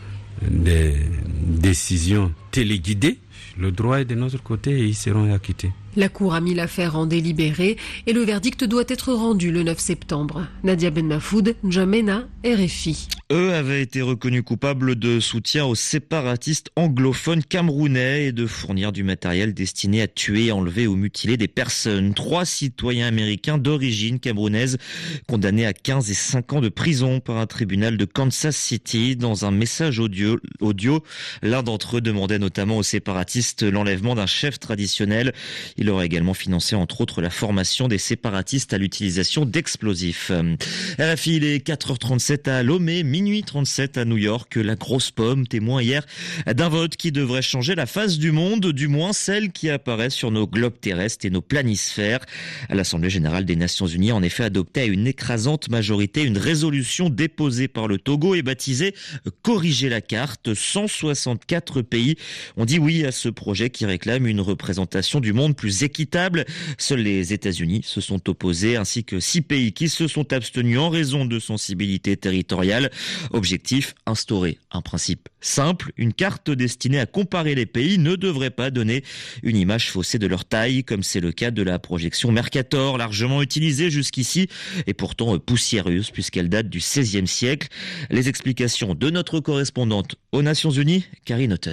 de décision téléguidée, le droit est de notre côté et ils seront acquittés. La Cour a mis l'affaire en délibéré et le verdict doit être rendu le 9 septembre. Nadia Ben Mafoud, N'Djamena, RFI. Eux avaient été reconnus coupables de soutien aux séparatistes anglophones camerounais et de fournir du matériel destiné à tuer, enlever ou mutiler des personnes. 3 citoyens américains d'origine camerounaise condamnés à 15 et 5 ans de prison par un tribunal de Kansas City. Dans un message audio, l'un d'entre eux demandait notamment aux séparatistes l'enlèvement d'un chef traditionnel. Il aurait également financé entre autres la formation des séparatistes à l'utilisation d'explosifs. RFI, il est 4h37 à Lomé, minuit 37 à New York. La grosse pomme, témoin hier d'un vote qui devrait changer la face du monde, du moins celle qui apparaît sur nos globes terrestres et nos planisphères. L'Assemblée générale des Nations Unies a en effet adopté à une écrasante majorité une résolution déposée par le Togo et baptisée « Corriger la carte ». 164 pays ont dit oui à ce projet qui réclame une représentation du monde plus équitable. Seuls les États-Unis se sont opposés, ainsi que 6 pays qui se sont abstenus en raison de sensibilités territoriales. Objectif, instaurer un principe simple. Une carte destinée à comparer les pays ne devrait pas donner une image faussée de leur taille, comme c'est le cas de la projection Mercator, largement utilisée jusqu'ici et pourtant poussiéreuse puisqu'elle date du XVIe siècle. Les explications de notre correspondante aux Nations Unies, Karine Houghton. Avec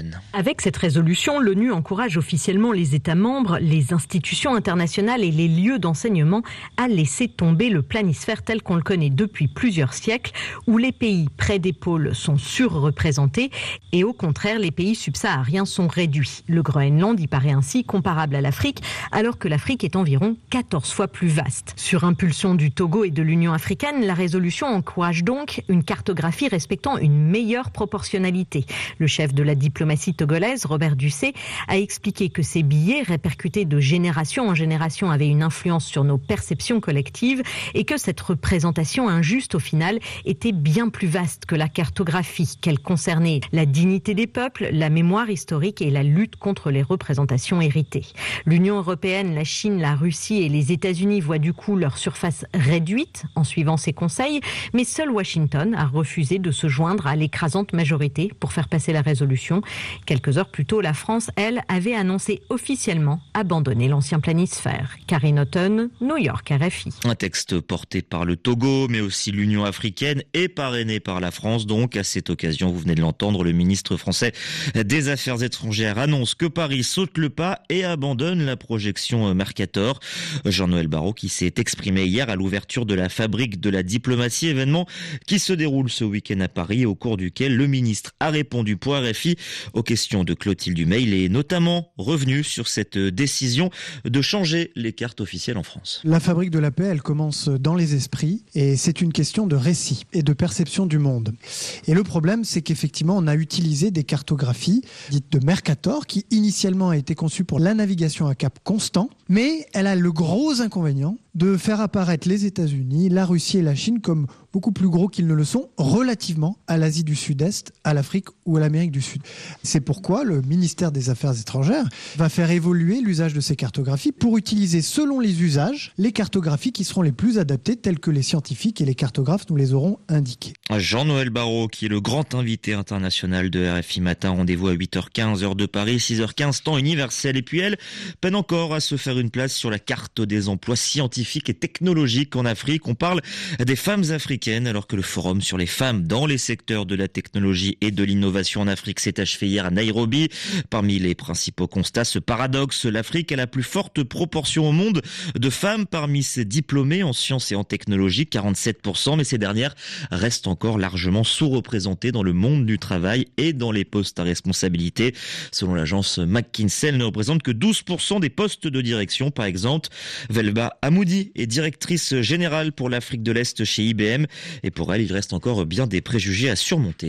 Avec cette résolution, l'ONU encourage officiellement les États membres, les institutions internationales et les lieux d'enseignement à laisser tomber le planisphère tel qu'on le connaît depuis plusieurs siècles, où les pays près des pôles sont surreprésentés et au contraire, les pays subsahariens sont réduits. Le Groenland y paraît ainsi comparable à l'Afrique, alors que l'Afrique est environ 14 fois plus vaste. Sur impulsion du Togo et de l'Union africaine, la résolution encourage donc une cartographie respectant une meilleure proportionnalité. Le chef de la diplomatie togolaise, Robert Dussé, a expliqué que ces billets, répercutés de génération en génération, avaient une influence sur nos perceptions collectives et que cette représentation injuste, au final, était bien plus vaste que la cartographie, qu'elle concernait la dignité des peuples, la mémoire historique et la lutte contre les représentations héritées. L'Union européenne, la Chine, la Russie et les États-Unis voient du coup leur surface réduite en suivant ces conseils, mais seul Washington a refusé de se joindre à l'écrasante majorité pour faire passer la résolution. Quelques heures plus tôt, la France, elle, avait annoncé officiellement abandonner l'ancien planisphère. Karine Houghton, New York, RFI. Un texte porté par le Togo, mais aussi l'Union africaine et parrainé par la France. Donc, à cette occasion, vous venez de l'entendre, le ministre français des Affaires étrangères annonce que Paris saute le pas et abandonne la projection Mercator. Jean-Noël Barrot qui s'est exprimé hier à l'ouverture de la Fabrique de la diplomatie, événement qui se déroule ce week-end à Paris, au cours duquel le ministre a répondu pour RFI aux questions de Clotilde Dumay. Il est notamment revenu sur cette décision de changer les cartes officielles en France. La Fabrique de la paix, elle commence dans les esprits et c'est une question de récit et de perception du monde. Et le problème, c'est qu'effectivement, on a utilisé des cartographies dites de Mercator qui initialement a été conçue pour la navigation à cap constant, mais elle a le gros inconvénient de faire apparaître les États-Unis, la Russie et la Chine comme beaucoup plus gros qu'ils ne le sont relativement à l'Asie du Sud-Est, à l'Afrique ou à l'Amérique du Sud. C'est pourquoi le ministère des Affaires étrangères va faire évoluer l'usage de ces cartographies pour utiliser selon les usages les cartographies qui seront les plus adaptées telles que les scientifiques et les cartographes nous les auront indiquées. Jean-Noël Barrot qui est le grand invité international de RFI Matin. Rendez-vous à 8h15 heure de Paris, 6h15 temps universel. Et puis elle peine encore à se faire une place sur la carte des emplois scientifiques et technologiques en Afrique. On parle des femmes africaines alors que le forum sur les femmes dans les secteurs de la technologie et de l'innovation en Afrique s'est achevé hier à Nairobi. Parmi les principaux constats, ce paradoxe, l'Afrique a la plus forte proportion au monde de femmes parmi ses diplômés en sciences et en technologie, 47%, mais ces dernières restent encore largement sous-représentées dans le monde du travail et dans les postes à responsabilité. Selon l'agence McKinsey, elles ne représentent que 12% des postes de direction, par exemple. Velba Amoudi est directrice générale pour l'Afrique de l'Est chez IBM et pour elle, il reste encore bien des préjugés à surmonter.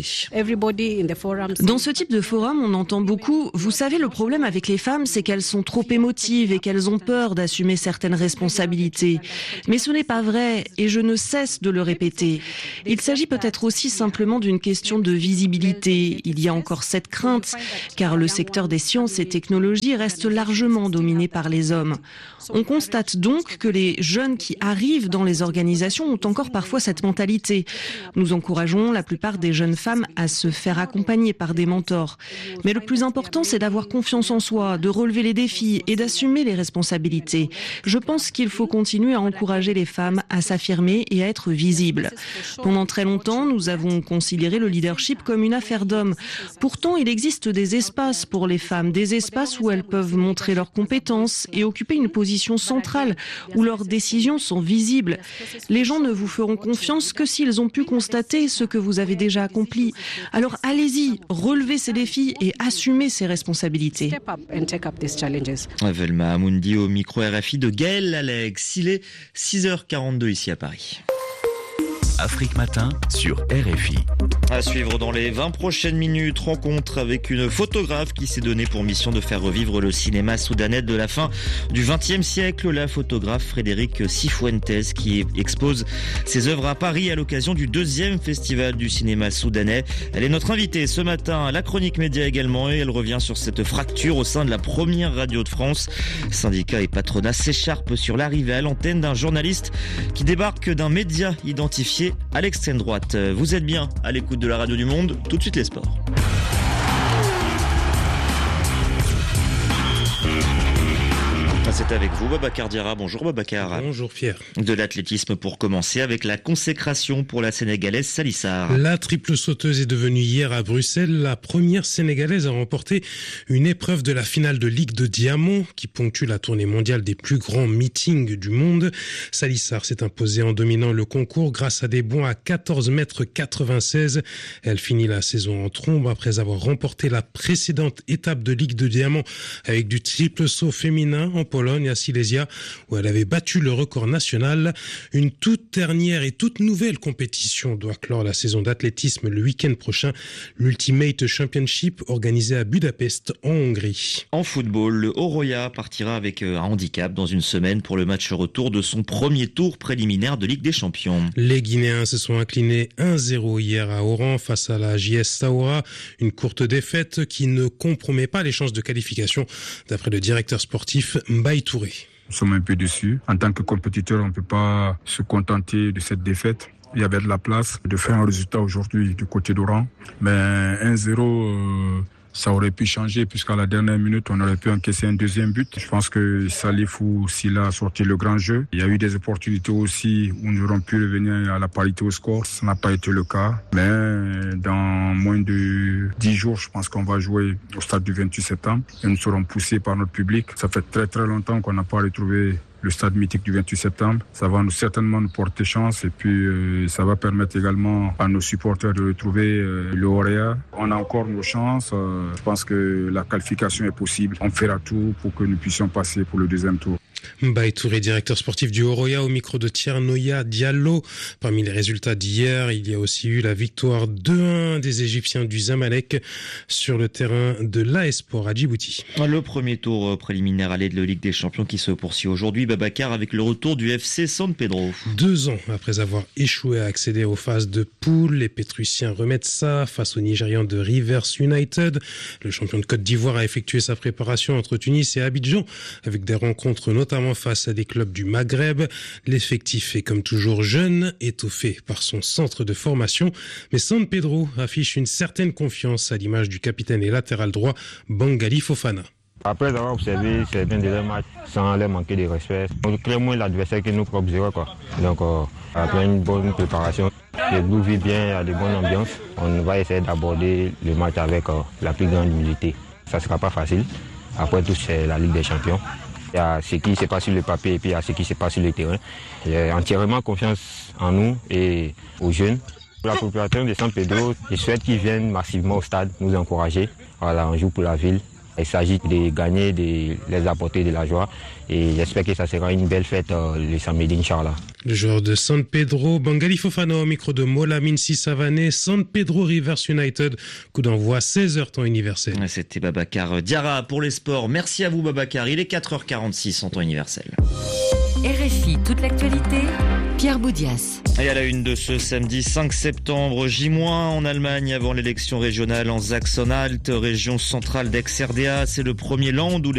Dans ce type de forum, on entend beaucoup « Vous savez, le problème avec les femmes, c'est qu'elles sont trop émotives et qu'elles ont peur d'assumer certaines responsabilités. » Mais ce n'est pas vrai et je ne cesse de le répéter. Il s'agit peut-être aussi simplement d'une question de visibilité. Il y a encore cette crainte, car le secteur des sciences et technologies reste largement dominé par les hommes. On constate donc que les jeunes qui arrivent dans les organisations ont encore parfois cette mentalité. Nous encourageons la plupart des jeunes femmes à se faire accompagner par des mentors. Mais le plus important, c'est d'avoir confiance en soi, de relever les défis et d'assumer les responsabilités. Je pense qu'il faut continuer à encourager les femmes à s'affirmer et à être visibles. Pendant très longtemps, nous avons considéré le leadership comme une affaire d'hommes. Pourtant, il existe des espaces pour les femmes, des espaces où elles peuvent montrer leurs compétences et occuper une position centrale, où leurs décisions sont visibles. Les gens ne vous feront confiance que s'ils ont pu constater ce que vous avez déjà accompli. Alors allez-y, relevez ces défis et assumez ces responsabilités. Velma Amundi au micro RFI de Gaël Alex. Il est 6h42 ici à Paris. Afrique Matin sur RFI. À suivre dans les 20 prochaines minutes, rencontre avec une photographe qui s'est donnée pour mission de faire revivre le cinéma soudanais de la fin du XXe siècle, la photographe Frédéric Cifuentes qui expose ses œuvres à Paris à l'occasion du 2e festival du cinéma soudanais. Elle est notre invitée ce matin à la chronique média également et elle revient sur cette fracture au sein de la première radio de France. Syndicats et patronat s'écharpent sur l'arrivée à l'antenne d'un journaliste qui débarque d'un média identifié à l'extrême droite. Vous êtes bien à l'écoute de la radio du Monde, tout de suite les sports. C'est avec vous, Babacar Diarra. Bonjour Babacar. Bonjour Pierre. De l'athlétisme pour commencer avec la consécration pour la Sénégalaise Salissar. La triple sauteuse est devenue hier à Bruxelles la première Sénégalaise à remporter une épreuve de la finale de Ligue de Diamant qui ponctue la tournée mondiale des plus grands meetings du monde. Salissar s'est imposée en dominant le concours grâce à des bonds à 14,96 m. Elle finit la saison en trombe après avoir remporté la précédente étape de Ligue de Diamant avec du triple saut féminin en Pologne à Silesia où elle avait battu le record national. Une toute dernière et toute nouvelle compétition doit clore la saison d'athlétisme le week-end prochain, l'Ultimate Championship organisé à Budapest en Hongrie. En football, le Oroya partira avec un handicap dans une semaine pour le match retour de son premier tour préliminaire de Ligue des Champions. Les Guinéens se sont inclinés 1-0 hier à Oran face à la JS Saoura, une courte défaite qui ne compromet pas les chances de qualification d'après le directeur sportif Mbaye Touré. Nous sommes un peu déçus. En tant que compétiteur, on ne peut pas se contenter de cette défaite. Il y avait de la place de faire un résultat aujourd'hui du côté d'Oran. Mais 1-0, ça aurait pu changer puisqu'à la dernière minute, on aurait pu encaisser un deuxième but. Je pense que Salifou Silla a sorti le grand jeu. Il y a eu des opportunités aussi où nous aurions pu revenir à la parité au score. Ça n'a pas été le cas. Mais dans moins de 10 jours, je pense qu'on va jouer au stade du 28 septembre. Et nous serons poussés par notre public. Ça fait très très longtemps qu'on n'a pas retrouvé le stade mythique du 28 septembre. Ça va certainement nous porter chance et puis ça va permettre également à nos supporters de retrouver le Oroya. On a encore nos chances. Je pense que la qualification est possible. On fera tout pour que nous puissions passer pour le deuxième tour. Mbaye Touré, directeur sportif du Oroya, au micro de Tiernoya Diallo. Parmi les résultats d'hier, il y a aussi eu la victoire 2-1 des Égyptiens du Zamalek sur le terrain de l'AS Sport à Djibouti. Le premier tour préliminaire à l'aide de Ligue des Champions qui se poursuit aujourd'hui, Babacar, avec le retour du FC San Pedro. 2 ans après avoir échoué à accéder aux phases de poule, les Pétrussiens remettent ça face aux Nigérians de Rivers United. Le champion de Côte d'Ivoire a effectué sa préparation entre Tunis et Abidjan avec des rencontres notamment face à des clubs du Maghreb. L'effectif est comme toujours jeune, étoffé par son centre de formation, mais San Pedro affiche une certaine confiance à l'image du capitaine et latéral droit Bangali Fofana. Après avoir observé certains de leurs matchs sans leur manquer de respect, on crée moins l'adversaire que nos propres erreurs, quoi. Donc après une bonne préparation, le groupe vit bien, il y a de bonnes ambiances. On va essayer d'aborder le match avec la plus grande humilité. Ça ne sera pas facile. Après tout, c'est la Ligue des Champions. Il y a ce qui se passe sur le papier et puis il y a ce qui se passe sur le terrain. J'ai entièrement confiance en nous et aux jeunes. Pour la population de San Pedro, je souhaite qu'ils viennent massivement au stade nous encourager. Voilà, on joue pour la ville. Il s'agit de gagner, de les apporter de la joie. Et j'espère que ça sera une belle fête le samedi, Inch'Allah. Le joueur de San Pedro, Bangali Fofana au micro de Molamine Sissavané, San Pedro Rivers United, coup d'envoi 16h temps universel. C'était Babacar Diarra pour les sports. Merci à vous Babacar, il est 4h46 en temps universel. RFI, toute l'actualité, Pierre Boudias. Et à la une de ce samedi 5 septembre, J- en Allemagne avant l'élection régionale en Sachsen-Anhalt, région centrale d'ex-RDA. C'est le premier land où